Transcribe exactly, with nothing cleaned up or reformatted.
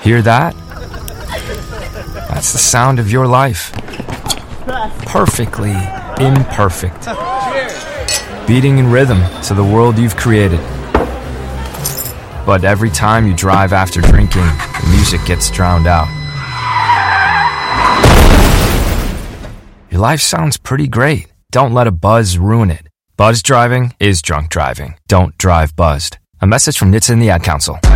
Hear that? That's the sound of your life. Perfectly imperfect. Beating in rhythm to the world you've created. But every time you drive after drinking, the music gets drowned out. Your life sounds pretty great. Don't let a buzz ruin it. Buzz driving is drunk driving. Don't drive buzzed. A message from N H T S A and the Ad Council.